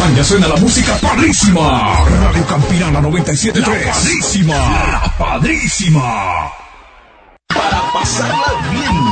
Cabaña suena la música padrísima. Radio Campirana 97.3. La padrísima. La padrísima. Para pasarla bien.